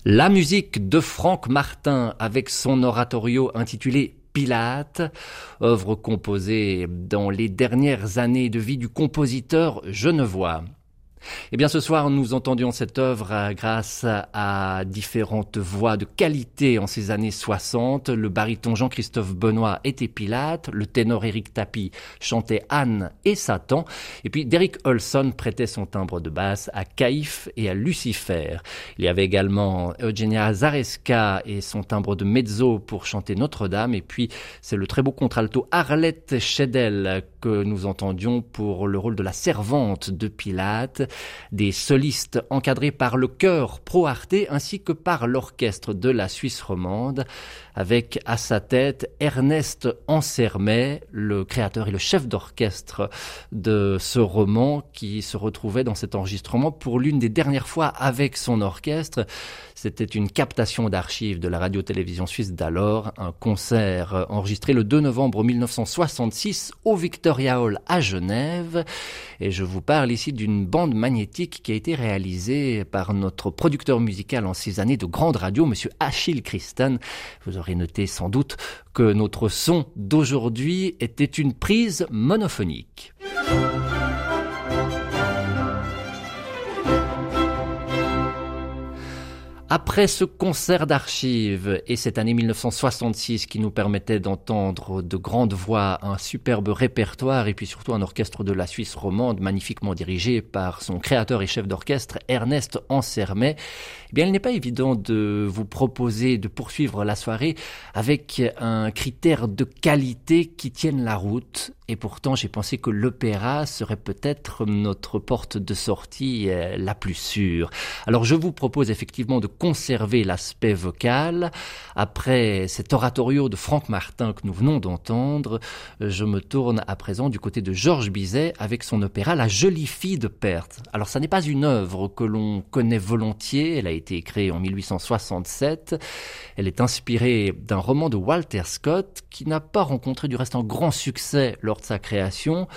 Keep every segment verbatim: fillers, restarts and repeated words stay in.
La musique de Franck Martin avec son oratorio intitulé Pilate, œuvre composée dans les dernières années de vie du compositeur genevois. Eh bien, ce soir, nous entendions cette œuvre grâce à différentes voix de qualité en ces années soixante. Le baryton Jean-Christophe Benoît était Pilate, le ténor Éric Tapie chantait Anne et Satan, et puis Derek Olson prêtait son timbre de basse à Caïphe et à Lucifer. Il y avait également Eugenia Zareska et son timbre de mezzo pour chanter Notre-Dame, et puis c'est le très beau contralto Arlette Schedel que nous entendions pour le rôle de la servante de Pilate. Des solistes encadrés par le chœur Pro Arte ainsi que par l'orchestre de la Suisse romande, avec à sa tête Ernest Ansermet, le créateur et le chef d'orchestre de ce roman, qui se retrouvait dans cet enregistrement pour l'une des dernières fois avec son orchestre. C'était une captation d'archives de la radio-télévision suisse d'alors, un concert enregistré le deux novembre mille neuf cent soixante-six au Victoria Hall à Genève. Et je vous parle ici d'une bande magnétique qui a été réalisée par notre producteur musical en ces années de grande radio, monsieur Achille Christen. Vous aurez noté sans doute que notre son d'aujourd'hui était une prise monophonique. Après ce concert d'archives et cette année mille neuf cent soixante-six qui nous permettait d'entendre de grandes voix, un superbe répertoire et puis surtout un orchestre de la Suisse romande magnifiquement dirigé par son créateur et chef d'orchestre Ernest Ansermet, eh bien il n'est pas évident de vous proposer de poursuivre la soirée avec un critère de qualité qui tienne la route. Et pourtant, j'ai pensé que l'opéra serait peut-être notre porte de sortie euh, la plus sûre. Alors, je vous propose effectivement de conserver l'aspect vocal. Après cet oratorio de Franck Martin que nous venons d'entendre, je me tourne à présent du côté de Georges Bizet avec son opéra La Jolie Fille de Perthes. Alors, ça n'est pas une œuvre que l'on connaît volontiers. Elle a été créée en mille huit cent soixante-sept. Elle est inspirée d'un roman de Walter Scott qui n'a pas rencontré du reste un grand succès lors de sa création,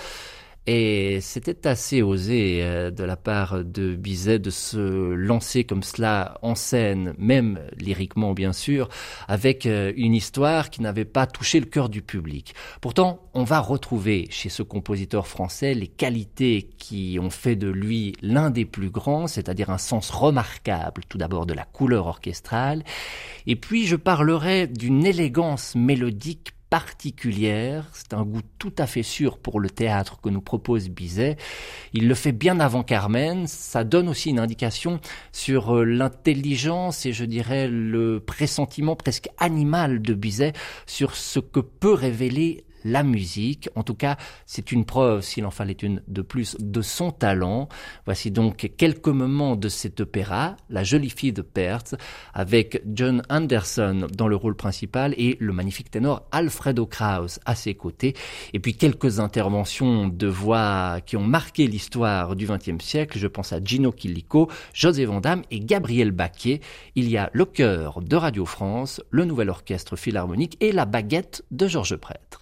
et c'était assez osé euh, de la part de Bizet de se lancer comme cela en scène, même lyriquement bien sûr, avec euh, une histoire qui n'avait pas touché le cœur du public. Pourtant, on va retrouver chez ce compositeur français les qualités qui ont fait de lui l'un des plus grands, c'est-à-dire un sens remarquable tout d'abord de la couleur orchestrale, et puis je parlerai d'une élégance mélodique particulière. C'est un goût tout à fait sûr pour le théâtre que nous propose Bizet. Il le fait bien avant Carmen. Ça donne aussi une indication sur l'intelligence et je dirais le pressentiment presque animal de Bizet sur ce que peut révéler la musique. En tout cas, c'est une preuve, s'il en fallait une de plus, de son talent. Voici donc quelques moments de cet opéra, La Jolie Fille de Perthes, avec John Anderson dans le rôle principal et le magnifique ténor Alfredo Kraus à ses côtés. Et puis quelques interventions de voix qui ont marqué l'histoire du vingtième siècle. Je pense à Gino Chillico, José Van Damme et Gabriel Baquier. Il y a le chœur de Radio France, le Nouvel Orchestre Philharmonique et la baguette de Georges Prêtre.